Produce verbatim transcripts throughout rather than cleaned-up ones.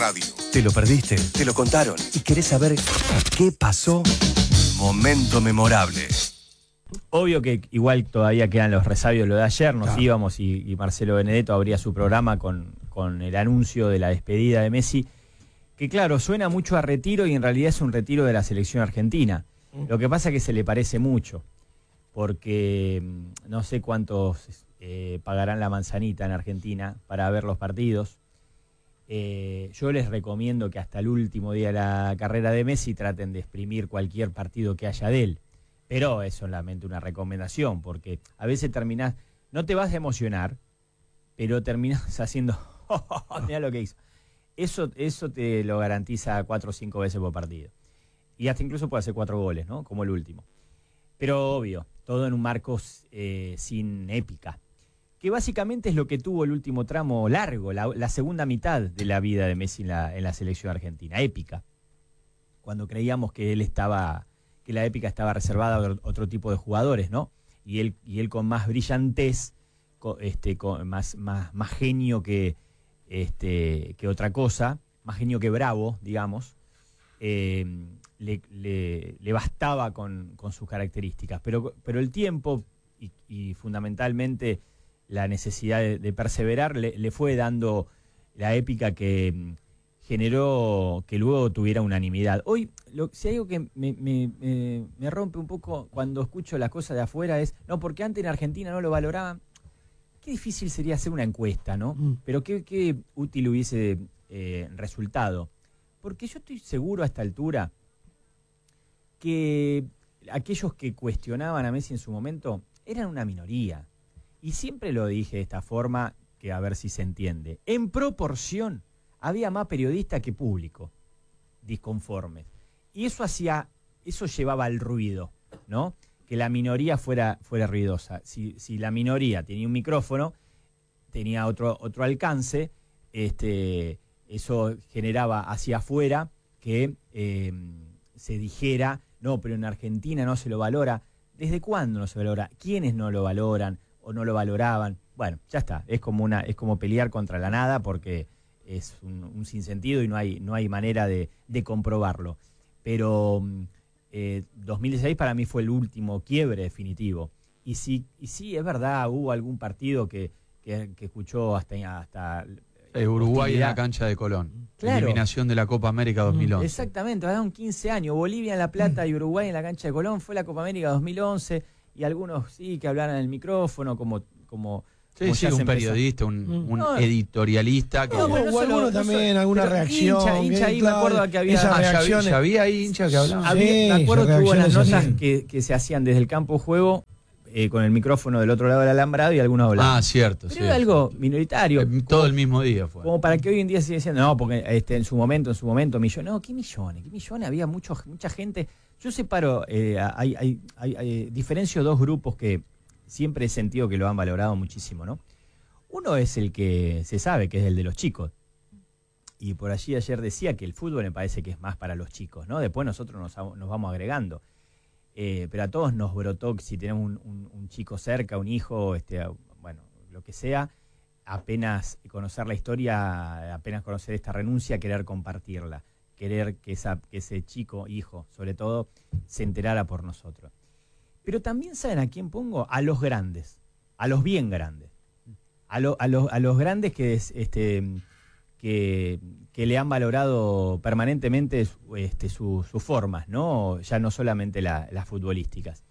radio. ¿Te lo perdiste? ¿Te lo contaron? ¿Y querés saber qué pasó? Momento memorable. Obvio que igual todavía quedan los resabios de lo de ayer, nos claro. íbamos y, y Marcelo Benedetto abría su programa con, con el anuncio de la despedida de Messi, que claro, suena mucho a retiro y en realidad es un retiro de la selección argentina. Mm. Lo que pasa es que se le parece mucho, porque no sé cuántos eh, pagarán la manzanita en Argentina para ver los partidos. Eh, yo les recomiendo que hasta el último día de la carrera de Messi traten de exprimir cualquier partido que haya de él. Pero es solamente una recomendación, porque a veces terminás, no te vas a emocionar, pero terminás haciendo, oh, oh, oh, mirá lo que hizo. Eso, eso te lo garantiza cuatro o cinco veces por partido. Y hasta incluso puede hacer cuatro goles, ¿no? Como el último. Pero obvio, todo en un marco eh, sin épica. Que básicamente es lo que tuvo el último tramo largo, la, la segunda mitad de la vida de Messi en la, en la selección argentina. Épica. Cuando creíamos que él estaba... que la épica estaba reservada a otro, otro tipo de jugadores, ¿no? Y él, y él con más brillantez, con, este, con más, más, más genio que, este, que otra cosa, más genio que bravo, digamos, eh, le, le, le bastaba con, con sus características. Pero, pero el tiempo y, y fundamentalmente la necesidad de, de perseverar le, le fue dando la épica que... generó que luego tuviera unanimidad. Hoy, lo, si hay algo que me, me, me, me rompe un poco cuando escucho las cosas de afuera es, no, porque antes en Argentina no lo valoraban. Qué difícil sería hacer una encuesta, ¿no? Mm. Pero qué, qué útil hubiese eh, resultado. Porque yo estoy seguro a esta altura que aquellos que cuestionaban a Messi en su momento eran una minoría. Y siempre lo dije de esta forma, que a ver si se entiende. En proporción, había más periodistas que público disconformes. Y eso hacía, eso llevaba al ruido, ¿no? Que la minoría fuera, fuera ruidosa. Si, si la minoría tenía un micrófono, tenía otro, otro alcance, este, eso generaba hacia afuera que eh, se dijera, no, pero en Argentina no se lo valora. ¿Desde cuándo no se valora? ¿Quiénes no lo valoran o no lo valoraban? Bueno, ya está. Es como una, es como pelear contra la nada porque es un, un sinsentido y no hay, no hay manera de, de comprobarlo. Pero eh, dos mil dieciséis para mí fue el último quiebre definitivo. Y sí, y sí es verdad, hubo algún partido que, que, que escuchó hasta... hasta eh, Uruguay en la cancha de Colón. Claro. Eliminación de la Copa América dos mil once. Exactamente, pasaron quince años. Bolivia en La Plata y Uruguay en la cancha de Colón. Fue la Copa América dos mil once. Y algunos sí que hablaran en el micrófono como... como Sí, sí, un periodista, un, un no, editorialista. Que no, bueno, o alguno también, alguna reacción. Hincha, hincha ahí, claro, me acuerdo que había... Esas reacciones. Ya, ya había hinchas que hablaban. Había, sí, me acuerdo que hubo las notas que, que se hacían desde el campo de juego eh, con el micrófono del otro lado del alambrado y algunos hablaban. Ah, cierto. Pero sí, era algo sí. minoritario. Eh, todo como, el mismo día fue. Como para que hoy en día siga diciendo, no, porque este, en su momento, en su momento, millones. No, ¿qué millones? ¿Qué millones? Había mucho, mucha gente. Yo separo, eh, hay, hay, hay, hay, diferencio dos grupos que siempre he sentido que lo han valorado muchísimo, ¿no? Uno es el que se sabe, que es el de los chicos. Y por allí ayer decía que el fútbol me parece que es más para los chicos, ¿no? Después nosotros nos, nos vamos agregando. Eh, pero a todos nos brotó, si tenemos un, un, un chico cerca, un hijo, este, bueno, lo que sea, apenas conocer la historia, apenas conocer esta renuncia, querer compartirla. Querer que, esa, que ese chico, hijo, sobre todo, se enterara por nosotros. Pero también, ¿saben a quién pongo? A los grandes, a los bien grandes. A, lo, a, los, a los grandes que, este, que, que le han valorado permanentemente este, su, sus formas, ¿no? Ya no solamente la, las futbolísticas.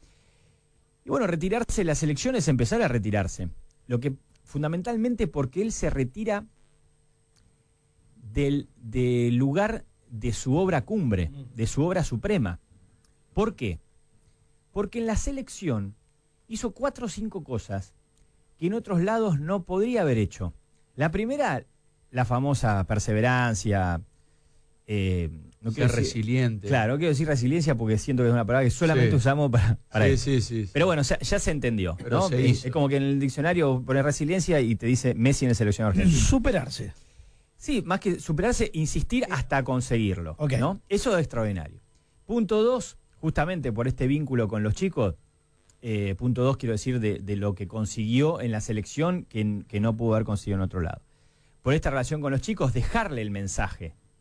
Y bueno, retirarse, las elecciones, empezar a retirarse. Lo que fundamentalmente porque él se retira del, del lugar de su obra cumbre, de su obra suprema. ¿Por qué? Porque en la selección hizo cuatro o cinco cosas que en otros lados no podría haber hecho. La primera, la famosa perseverancia. Eh, no Ser decir, resiliente. Claro, no quiero decir resiliencia porque siento que es una palabra que solamente sí. usamos para, para sí, eso. Sí, sí, sí. Pero bueno, ya, ya se entendió. Pero ¿no? se Es, es como que en el diccionario pones resiliencia y te dice Messi en el seleccionado argentino. Superarse. Sí, más que superarse, insistir hasta conseguirlo. Okay. ¿no? Eso es extraordinario. Punto dos, justamente por este vínculo con los chicos, eh, punto dos quiero decir de, de lo que consiguió en la selección que, que no pudo haber conseguido en otro lado. Por esta relación con los chicos, dejarle el mensaje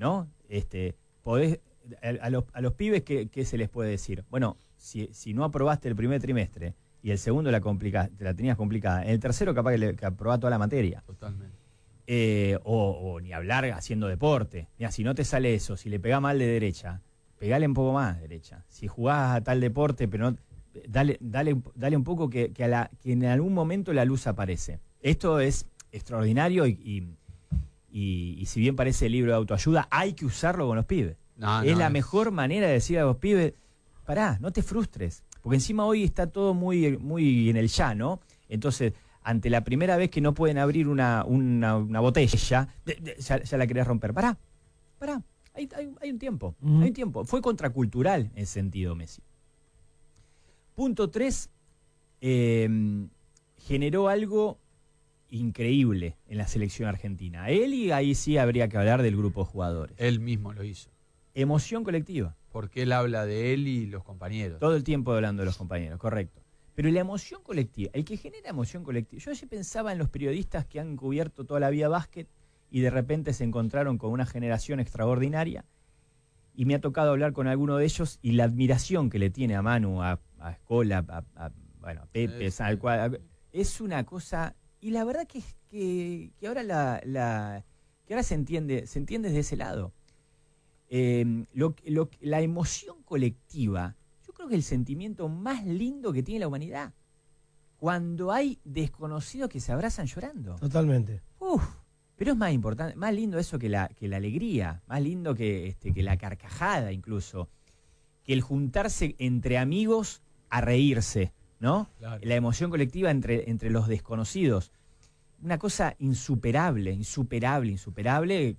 ¿no? Este, podés, a, a, los, a los pibes, ¿qué, qué se les puede decir? Bueno, si, si no aprobaste el primer trimestre y el segundo la, complica, te la tenías complicada, en el tercero capaz que, le, que aprobás toda la materia. Totalmente. Eh, o, o ni hablar haciendo deporte. Mira, si no te sale eso, si le pegás mal de derecha, pegale un poco más de derecha. Si jugás a tal deporte, pero no, dale, dale, dale un poco que, que, a la, que en algún momento la luz aparece. Esto es extraordinario y, y, y, y si bien parece el libro de autoayuda, hay que usarlo con los pibes. No, es no, la es... mejor manera de decir a los pibes, pará, no te frustres. Porque encima hoy está todo muy, muy en el ya, ¿no? Entonces, ante la primera vez que no pueden abrir una, una, una botella, de, de, ya, ya la querés romper. Pará, pará, hay, hay, hay un tiempo, uh-huh. hay un tiempo. Fue contracultural en ese sentido Messi. Punto tres, eh, generó algo increíble en la selección argentina. Él, y ahí sí habría que hablar del grupo de jugadores. Él mismo lo hizo. Emoción colectiva. Porque él habla de él y los compañeros. Todo el tiempo hablando de los compañeros, correcto. Pero la emoción colectiva, el que genera emoción colectiva, yo ayer pensaba en los periodistas que han cubierto toda la vida básquet y de repente se encontraron con una generación extraordinaria, y me ha tocado hablar con alguno de ellos y la admiración que le tiene a Manu, a, a Escola, a, a, bueno, a Pepe, es, al cual, a, es una cosa, y la verdad que, que, que ahora la, la que ahora se entiende, se entiende desde ese lado. Eh, lo, lo, la emoción colectiva, yo creo que es el sentimiento más lindo que tiene la humanidad. Cuando hay desconocidos que se abrazan llorando. Totalmente. Uf, pero es más importante, más lindo eso que la, que la alegría, más lindo que, este, que la carcajada incluso, que el juntarse entre amigos a reírse, ¿no? Claro. La emoción colectiva entre, entre los desconocidos. Una cosa insuperable, insuperable, insuperable.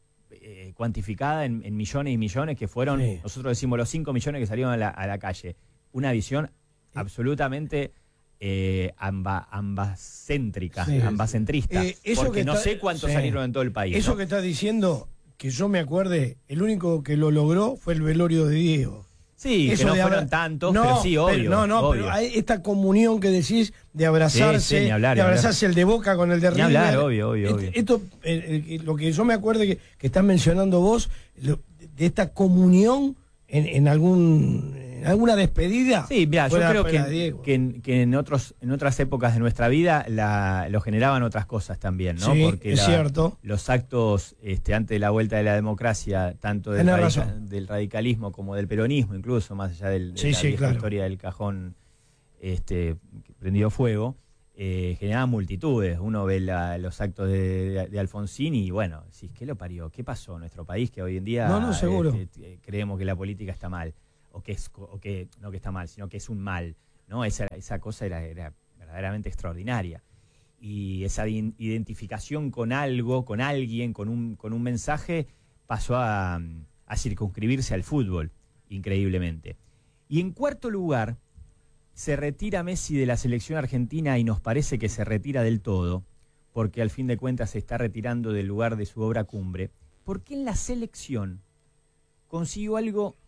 Eh, cuantificada en, en millones y millones que fueron, sí. Nosotros decimos los cinco millones que salieron a la, a la calle. Una visión sí. absolutamente eh, amba, ambacéntrica, sí, ambacentrista. Eh, eso porque que no está, sé cuántos sí. salieron en todo el país. Eso ¿no? que estás diciendo, que yo me acuerde, el único que lo logró fue el velorio de Diego. Sí, eso que no fueron abra... tantos, no, pero sí, obvio. Pero, no, no, obvio. pero hay esta comunión que decís de abrazarse, sí, sí, hablar, de abrazarse el de Boca con el de River. Hablar, obvio, obvio, obvio. Esto, eh, lo que yo me acuerdo que, que estás mencionando vos, lo, de esta comunión en, en algún en alguna despedida. Sí, mira, yo creo que, que, en, que en otros en otras épocas de nuestra vida la, lo generaban otras cosas también, ¿no? Sí, porque es la, cierto. Los actos este, antes de la vuelta de la democracia, tanto del, radica, del radicalismo como del peronismo, incluso más allá del, de sí, la sí, vieja claro. historia del cajón este, prendido fuego, eh, generaban multitudes. Uno ve la, los actos de, de, de Alfonsín y bueno, sí, ¿qué lo parió? ¿Qué pasó en nuestro país que hoy en día no, no, seguro. Este, creemos que la política está mal? O que es o que no que está mal, sino que es un mal, ¿no? Esa, esa cosa era, era verdaderamente extraordinaria. Y esa identificación con algo, con alguien, con un, con un mensaje, pasó a, a circunscribirse al fútbol, increíblemente. Y en cuarto lugar, se retira Messi de la selección argentina y nos parece que se retira del todo, porque al fin de cuentas se está retirando del lugar de su obra cumbre, porque en la selección consiguió algo